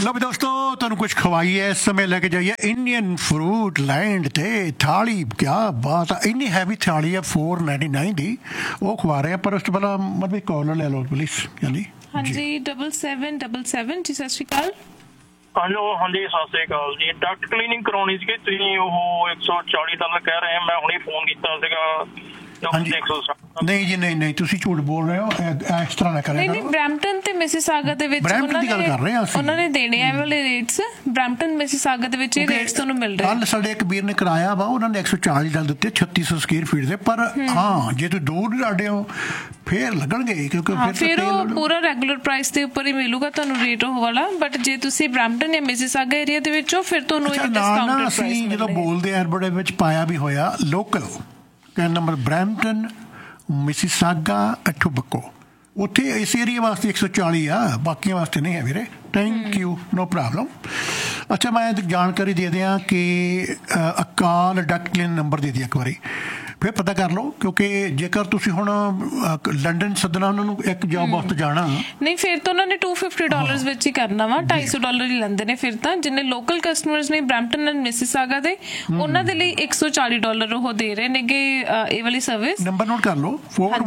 लो भी दोस्तों तुहानू कुछ खवाइए इस समय लेके जाइए इंडियन फ्रूट लैंड ते थाली क्या बात है इन्नी हैवी थाली है 499 दी वो खवा रहे हैं पर उस तो पहला मतलब कॉलर ले लो प्लीज यानी हाँ जी 7777 जी सत श्री अकाल हेलो हाँ जी सत श्री अकाल जी डक्ट क्लीनिंग करानी सी तुसीं ਉਹ $140 ਕਹਿ ਰਹੇ ਮੈਂ ਹੁਣੇ ਫੋਨ ਕੀਤਾ ਸੀਗਾ हाँ जी नहीं जी नहीं ਤੁਸੀਂ ਝੂਠ ਬੋਲ ਰਹੇ ਹੋ ਇਸ ਤਰ੍ਹਾਂ ਨਾ ਕਰਿਆ ਕਰੋ ਨਹੀਂ ਬ੍ਰੈਂਪਟਨ ਤੇ ਮਿਸਿਸਾਗਾ ਦੇ ਵਿੱਚ ਉਹਨਾਂ ਨੇ ਦੇਣੇ ਆ ਵਾਲੇ ਰੇਟਸ ਬ੍ਰੈਂਪਟਨ ਮਿਸਿਸਾਗਾ ਦੇ ਵਿੱਚ ਇਹ ਰੇਟਸ ਤੁਹਾਨੂੰ ਮਿਲ ਰਹੇ ਕੱਲ ਸਾਡੇ ਇੱਕ ਵੀਰ ਨੇ ਕਰਾਇਆ ਵਾ ਉਹਨਾਂ ਨੇ $140 ਦਿੱਤੇ 3600 ਸਕੁਅਰ ਫੀਟ ਦੇ ਪਰ ਹਾਂ ਜੇ ਤੁਸੀਂ ਦੂਰ ਲਾਡੇ ਹੋ ਫੇਰ ਲੱਗਣਗੇ ਕਿਉਂਕਿ ਫਿਰ ਉਹ ਪੂਰਾ ਰੈਗੂਲਰ ਪ੍ਰਾਈਸ ਦੇ ਉੱਪਰ ਹੀ ਮਿਲੂਗਾ ਤੁਹਾਨੂੰ ਰੇਟ ਉਹ ਵਾਲਾ ਬਟ ਜੇ ਤੁਸੀਂ ਬ੍ਰੈਂਪਟਨ ਜਾਂ ਮਿਸਿਸਾਗਾ ਏਰੀਆ ਦੇ ਵਿੱਚੋਂ ਫਿਰ ਤੁਹਾਨੂੰ ਇਹ ਡਿਸਕਾਊਂਟਡ ਪ੍ਰਾਈਸ ਜਦੋਂ ਬੋਲਦੇ ਆ ਬੜੇ ਵਿੱਚ ਪਾਇਆ ਵੀ ਹੋਇਆ ਲੋਕਲ ਕਹਿਣ ਨੰਬਰ ਬ੍ਰੈਂਪਟਨ ਮਿਸਿਸਾਗਾ ਅਟੋਬਕੋ ਉੱਥੇ ਇਸ ਏਰੀਆ ਵਾਸਤੇ 140 ਆ ਬਾਕੀਆਂ ਵਾਸਤੇ ਨਹੀਂ ਹੈ ਵੀਰੇ ਥੈਂਕ ਯੂ ਨੋ ਪ੍ਰੋਬਲਮ ਅੱਛਾ ਮੈਂ ਜਾਣਕਾਰੀ ਦੇ ਦਿਆਂ ਕਿ ਅਕਾਲ ਡਕਟ ਕਲੀਨ ਨੰਬਰ ਦੇ ਦਿਆ ਇੱਕ ਵਾਰੀ ਫਿਰ ਪਤਾ ਕਰ ਲਓ ਕਿਉਂਕਿ ਜੇਕਰ ਤੁਸੀਂ ਹੁਣ ਲੰਡਨ ਸੱਦਣਾ ਉਹਨਾਂ ਨੂੰ ਇੱਕ ਜੌਬ ਵਾਸਤੇ ਜਾਣਾ ਨਹੀਂ ਫਿਰ ਤਾਂ ਉਹਨਾਂ ਨੇ $250 ਵਿੱਚ ਹੀ ਕਰਨਾ ਵਾ $250 ਹੀ ਲੈਂਦੇ ਨੇ ਫਿਰ ਤਾਂ ਜਿੰਨੇ ਲੋਕਲ ਕਸਟਮਰਸ ਨੇ ਬ੍ਰੈਂਪਟਨ ਐਂਡ ਮਿਸਿਸਾਗਾ ਦੇ ਉਹਨਾਂ ਦੇ ਲਈ $140 ਉਹ ਦੇ ਰਹੇ ਨੇਗੇ ਇਹ ਵਾਲੀ ਸਰਵਿਸ ਨੰਬਰ ਨੋਟ ਕਰ ਲਓ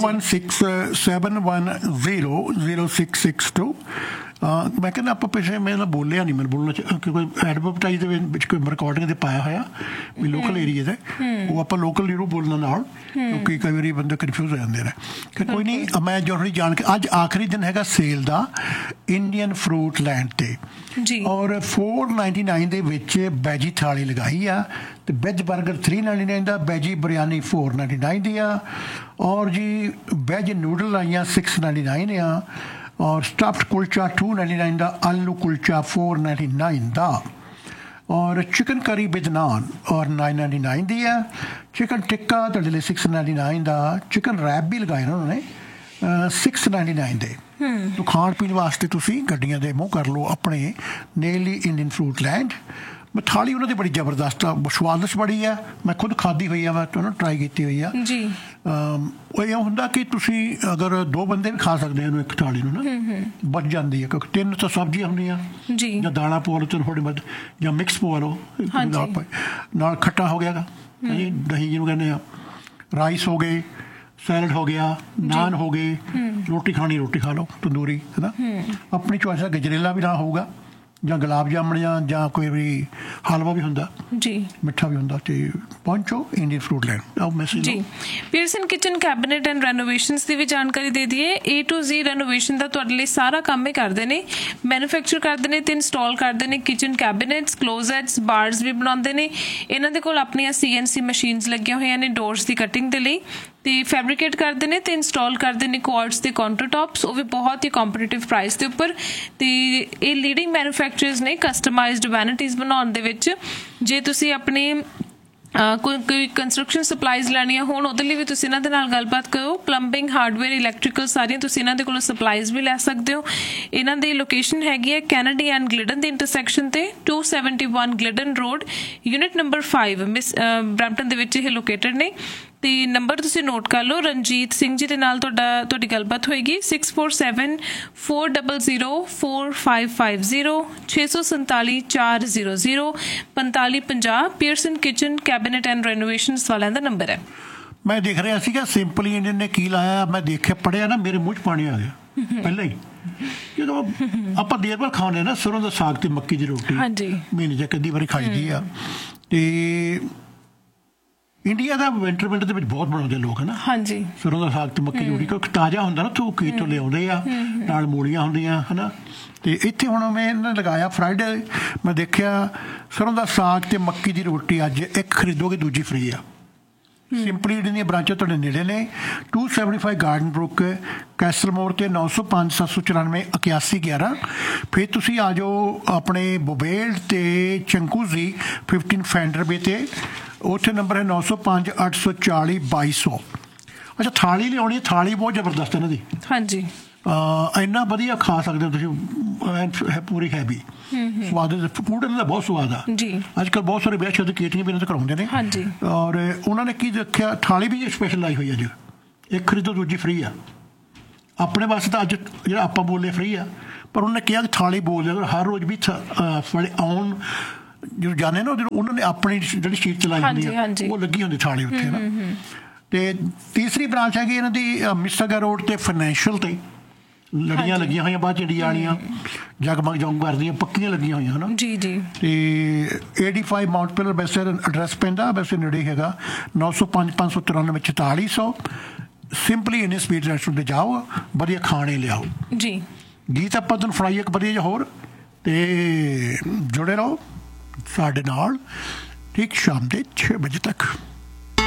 4167100662 ਮੈਂ ਕਹਿੰਦਾ ਆਪਾਂ ਪਿੱਛੇ ਮੈਂ ਨਾ ਬੋਲਿਆ ਨਹੀਂ ਮੈਨੂੰ ਬੋਲਣਾ ਕਿਉਂਕਿ ਐਡਵਰਟਾਈਜ਼ ਦੇ ਵਿੱਚ ਕੋਈ ਰਿਕਾਰਡਿੰਗ ਤੇ ਪਾਇਆ ਹੋਇਆ ਵੀ ਲੋਕਲ ਏਰੀਆ ਦੇ ਉਹ ਆਪਾਂ ਲੋਕਲ ਜ਼ਰੂਰ ਬੋਲਣਾ ਨਾਲ ਕਿਉਂਕਿ ਕਈ ਵਾਰੀ ਬੰਦੇ ਕਨਫਿਊਜ਼ ਹੋ ਜਾਂਦੇ ਨੇ ਕਿ ਕੋਈ ਨਹੀਂ ਮੈਂ ਜਰੂਰੀ ਜਾਣ ਕੇ ਅੱਜ ਆਖਰੀ ਦਿਨ ਹੈਗਾ ਸੇਲ ਦਾ ਇੰਡੀਅਨ ਫਰੂਟ ਲੈਂਡ ਤੇ ਜੀ ਔਰ 499 ਦੇ ਵਿੱਚ ਵੈਜੀ ਥਾਲੀ ਲਗਾਈ ਆ ਤੇ ਵੈਜ 버ਗਰ 399 ਦਾ ਵੈਜੀ ਬਿਰਿਆਨੀ 499 ਦੀ ਆ ਔਰ ਜੀ ਵੈਜ ਨੂਡਲ ਆਈਆਂ 699 ਆ और स्टफ्ड कुलचा 299 ਦਾ आलू कुलचा 499 ਦਾ और चिकन करी विद नान और 999 ਦੀ ਹੈ चिकन टिक्का ਤੁਹਾਡੇ ਲਈ 699 ਦਾ चिकन रैप ਵੀ ਲਗਾਏ ਨਾ ਉਹਨੇ 699 ਦੇ ਤੋ ਖਾਣ ਪੀਣ ਵਾਸਤੇ ਤੁਸੀਂ ਗੱਡੀਆਂ ਦੇ ਮੂੰਹ ਕਰ ਲਓ ਆਪਣੇ ਨੇਲੀ ਇੰਡੀਅਨ ਫਰੂਟ ਲੈਂਡ ਮਿਠਾਈ ਉਹਨਾਂ ਦੀ ਬੜੀ ਜ਼ਬਰਦਸਤ ਆ ਸਵਾਦਿਸ਼ਟ ਬੜੀ ਆ ਮੈਂ ਖੁਦ ਖਾਧੀ ਹੋਈ ਆ ਮੈਂ ਤੁਹਾਨੂੰ ਟਰਾਈ ਕੀਤੀ ਹੋਈ ਆ ਜੀ ਉਹ ਇਹ ਹੁੰਦਾ ਕਿ ਤੁਸੀਂ ਅਗਰ ਦੋ ਬੰਦੇ ਵੀ ਖਾ ਸਕਦੇ ਇਹਨੂੰ ਇੱਕ ਥਾਲੀ ਨੂੰ ਨਾ ਬਚ ਜਾਂਦੀ ਹੈ ਕਿਉਂਕਿ ਤਿੰਨ ਤਾਂ ਸਬਜ਼ੀਆਂ ਹੁੰਦੀਆਂ ਜੀ ਜਾਂ ਦਾਲਾਂ ਪਵਾ ਲਓ ਥੋੜੀ ਬਹੁਤ ਜਾਂ ਮਿਕਸ ਪਵਾ ਲਓ ਨਾਲ ਖੱਟਾ ਹੋ ਗਿਆ ਜੀ ਦਹੀਂ ਜਿਹਨੂੰ ਕਹਿੰਦੇ ਆ ਰਾਈਸ ਹੋ ਗਏ ਸੈਲਡ ਹੋ ਗਿਆ ਨਾਨ ਹੋ ਗਏ ਰੋਟੀ ਖਾਣੀ ਰੋਟੀ ਖਾ ਲਓ ਤੰਦੂਰੀ ਹੈ ਨਾ ਆਪਣੀ ਚੋਇਸ ਦਾ ਗਜਰੇਲਾ ਵੀ ਨਾ ਹੋਊਗਾ ਜਾਂ ਗੁਲਾਬ ਜਾਮਣ ਜਾਂ ਕੋਈ ਵੀ ਹਲਵਾ ਵੀ ਹੁੰਦਾ ਜੀ ਮਿੱਠਾ ਵੀ ਹੁੰਦਾ ਤੇ ਪਹੁੰਚੋ ਇੰਡੀਅਨ ਫਰੂਟ ਲੈਂਡ ਆਓ ਮੈਸੇਜ ਜੀ ਪੀਅਰਸਨ ਕਿਚਨ ਕੈਬਨਿਟ ਐਂਡ ਰੈਨੋਵੇਸ਼ਨਸ ਦੀ ਵੀ ਜਾਣਕਾਰੀ ਦੇ ਦਈਏ A to Z ਰੈਨੋਵੇਸ਼ਨ ਦਾ ਤੁਹਾਡੇ ਲਈ ਸਾਰਾ ਕੰਮ ਹੀ ਕਰਦੇ ਨੇ ਮੈਨੂਫੈਕਚਰ ਕਰਦੇ ਨੇ ਤੇ ਇੰਸਟਾਲ ਕਰਦੇ ਨੇ ਕਿਚਨ ਕੈਬਨਿਟਸ ਕਲੋਜ਼ੈਟਸ ਬਾਰਸ ਵੀ ਬਣਾਉਂਦੇ ਨੇ ਇਹਨਾਂ ਦੇ ਕੋਲ ਆਪਣੀਆਂ CNC ਮਸ਼ੀਨਸ ਲੱਗੀਆਂ ਹੋਈਆਂ ਨੇ ਡੋਰਸ ਦੀ ਕਟਿੰਗ ਦੇ ਲਈ ਤੇ ਫੈਬਰਿਕੇਟ ਕਰਦੇ ਨੇ ਤੇ ਇੰਸਟਾਲ ਕਰਦੇ ਨੇ ਕੁਆਰਟਸ ਤੇ ਕਾਊਂਟਰ ਟਾਪਸ ਉਹ ਵੀ ਬਹੁਤ ਹੀ ਕੰਪੀਟੀਟਿਵ ਪ੍ਰਾਈਸ ਦੇ ਉੱਪਰ ਤੇ ਇਹ ਲੀਡਿੰਗ ਮੈਨੂਫੈਕਚਰਰਸ ਨੇ ਕਸਟਮਾਈਜ਼ਡ ਵੈਨਿਟੀਜ਼ ਬਣਾਉਣ ਦੇ ਵਿੱਚ ਜੇ ਤੁਸੀਂ ਆਪਣੇ ਕੋਈ ਕੰਸਟਰਕਸ਼ਨ ਸਪਲਾਈਜ਼ ਲੈਣੀਆਂ ਹੋਣ ਉਹਦੇ ਲਈ ਵੀ ਤੁਸੀਂ ਇਹਨਾਂ ਦੇ ਨਾਲ ਗੱਲਬਾਤ ਕਰੋ ਪਲੰਬਿੰਗ ਹਾਰਡਵੇਅਰ ਇਲੈਕਟ੍ਰੀਕਲ ਸਾਰੀਆਂ ਤੁਸੀਂ ਇਹਨਾਂ ਦੇ ਕੋਲੋਂ ਸਪਲਾਈਜ਼ ਵੀ ਲੈ ਸਕਦੇ ਹੋ ਇਹਨਾਂ ਦੀ ਲੋਕੇਸ਼ਨ ਹੈਗੀ ਹੈ ਕੈਨੇਡੀ ਐਂਡ ਗਲਿਡਨ ਦੇ ਇੰਟਰਸੈਕਸ਼ਨ ਤੇ 271 ਗਲਿਡਨ ਰੋਡ ਯੂਨਿਟ ਨੰਬਰ 5 ਬ੍ਰੈਂਪਟਨ ਦੇ ਵਿੱਚ ਇਹ ਲੋਕੇਟਡ ਨੇ ਤੇ ਨੰਬਰ ਤੁਸੀਂ ਨੋਟ ਕਰ ਲਓ ਰਣਜੀਤ ਸਿੰਘ ਜੀ ਦੇ ਨਾਲ ਤੁਹਾਡੀ ਗੱਲਬਾਤ ਹੋਏਗੀ 6474004550 647 400 ਪੀਅਰਸਨ ਕਿਚਨ ਕੈਬਨਿਟ ਐਂਡ ਰੈਨੋਵੇਸ਼ਨਸ ਵਾਲਿਆਂ ਦਾ ਨੰਬਰ ਹੈ ਮੈਂ ਦੇਖ ਰਿਹਾ ਸੀਗਾ ਸਿੰਪਲੀ ਇੰਡੀਅਨ ਨੇ ਕੀ ਲਾਇਆ ਮੈਂ ਦੇਖਿਆ ਪੜਿਆ ਨਾ ਮੇਰੇ ਮੂੰਹ 'ਚ ਪਾਣੀ ਆ ਗਿਆ ਪਹਿਲਾਂ ਹੀ ਜਦੋਂ ਆਪਾਂ ਦੇਰ ਬਾਅਦ ਖਾਣੇ ਨਾ ਸਰੋਂ ਦਾ ਸਾਗ ਤੇ ਮੱਕੀ ਦੀ ਰੋਟੀ ਮਹੀਨੇ 'ਚ ਕਦੀ ਵਾਰੀ ਖਾਈਦੀ ਆ ਤੇ ਇੰਡੀਆ ਦਾ ਵਿੰਟਰ ਦੇ ਵਿੱਚ ਬਹੁਤ ਬਣਾਉਂਦੇ ਲੋਕ ਹੈ ਨਾ ਹਾਂਜੀ ਸਰੋਂ ਦਾ ਸਾਗ ਤੇ ਮੱਕੀ ਦੀ ਰੋਟੀ ਕਿਉਂਕਿ ਤਾਜ਼ਾ ਹੁੰਦਾ ਨਾ ਤੋਂ ਖੇਤੋਂ ਲਿਆਉਂਦੇ ਆ ਨਾਲ ਮੂਲੀਆਂ ਹੁੰਦੀਆਂ ਹੈ ਨਾ ਤੇ ਇੱਥੇ ਹੁਣ ਮੈਂ ਇਹਨਾਂ ਨੇ ਲਗਾਇਆ ਫਰਾਈਡੇ ਮੈਂ ਦੇਖਿਆ ਸਰੋਂ ਦਾ ਸਾਗ ਤੇ ਮੱਕੀ ਦੀ ਰੋਟੀ ਅੱਜ ਇੱਕ ਖਰੀਦੋਗੇ ਦੂਜੀ ਫ੍ਰੀ ਆ ਸਿੰਪਲੀ ਜਿਹੜੀਆਂ ਬ੍ਰਾਂਚਾਂ ਤੁਹਾਡੇ ਨੇੜੇ ਨੇ 275 ਗਾਰਡਨ ਬਰੁੱਕ ਕੈਸਲ ਮੋੜ ਤੇ 905 794 8111 ਫਿਰ ਤੁਸੀਂ ਆ ਜਾਓ ਆਪਣੇ ਬੋਬੇਲ ਤੇ ਚੰਕੂਜ਼ੀ 15 ਫੈਂਡਰ ਵੇ ਤੇ ਉੱਥੇ ਨੰਬਰ ਹੈ 905 840 2200 ਅੱਛਾ ਥਾਲੀ ਲਿਆਉਣੀ ਥਾਲੀ ਬਹੁਤ ਜ਼ਬਰਦਸਤ ਇਹਨਾਂ ਦੀ ਹਾਂਜੀ ਇੰਨਾ ਵਧੀਆ ਖਾ ਸਕਦੇ ਹੋ ਤੁਸੀਂ ਪੂਰੀ ਹੈਵੀ ਸਵਾਦ ਫੂਡ ਇਹਨਾਂ ਦਾ ਬਹੁਤ ਸਵਾਦ ਆ ਜੀ ਅੱਜ ਕੱਲ੍ਹ ਬਹੁਤ ਸਾਰੇ ਵਿਆਹ ਸ਼ਾਦੀ ਕੇਟਰਿੰਗ ਵੀ ਇਹਨਾਂ ਤੋਂ ਕਰਾਉਂਦੇ ਨੇ ਹਾਂਜੀ ਔਰ ਉਹਨਾਂ ਨੇ ਕੀ ਦੇਖਿਆ ਥਾਲੀ ਵੀ ਸਪੈਸ਼ਲ ਲਾਈ ਹੋਈ ਅੱਜ ਇੱਕ ਖਰੀਦੋ ਦੂਜੀ ਫ੍ਰੀ ਆ ਆਪਣੇ ਵਾਸਤੇ ਤਾਂ ਅੱਜ ਜਿਹੜਾ ਆਪਾਂ ਬੋਲੇ ਫ੍ਰੀ ਆ ਪਰ ਉਹਨੇ ਕਿਹਾ ਕਿ ਥਾਲੀ ਬੋਲ ਦਿਆ ਹਰ ਰੋਜ਼ ਵੀ ਆਉਣ ਜਦੋਂ ਜਾਂਦੇ ਨਾ ਉਹਨਾਂ ਨੇ ਆਪਣੀ ਜਿਹੜੀ ਸ਼ੀਟ ਚਲਾਈ ਹੁੰਦੀ ਆ ਉਹ ਲੱਗੀ ਹੁੰਦੀ ਥਾਲੀ ਉੱਥੇ ਨਾ। ਤੇ ਤੀਸਰੀ ਬ੍ਰਾਂਚ ਹੈਗੀ ਇਹਨਾਂ ਦੀ ਮਿਸਟਾਗਾ ਰੋਡ ਤੇ ਫਾਈਨੈਂਸ਼ੀਅਲ ਤੇ ਲੜੀਆਂ ਲੱਗੀਆਂ ਹੋਈਆਂ ਬਾਅਦ ਜਿਹੜੀਆਂ ਆਣੀਆਂ ਜਗਮਗ ਜੰਗ ਕਰਦੀਆਂ ਪੱਕੀਆਂ ਲੱਗੀਆਂ ਹੋਈਆਂ ਹਨ ਜੀ ਜੀ। ਤੇ 85 ਮਾਊਂਟ ਪਿਲਰ ਵੈਸੇ ਐਡਰੈਸ ਪੈਂਦਾ ਵੈਸੇ ਨੇੜੇ ਹੈਗਾ 905 593 4400 ਸਿੰਪਲੀ ਇਨ ਸਪੀਡ ਰੈਸਟੋਰੈਂਟ ਤੇ ਜਾਓ ਵਧੀਆ ਖਾਣੇ ਲਿਆਓ ਜੀ। ਗੀਤ ਆਪਾਂ ਤੁਹਾਨੂੰ ਫਰਾਈ ਇੱਕ ਵਧੀਆ ਜਿਹਾ ਹੋਰ ਤੇ ਜੁੜੇ ਰਹੋ ਸਾਡੇ ਨਾਲ ਠੀਕ ਸ਼ਾਮ ਦੇ 6 ਵਜੇ ਤੱਕ।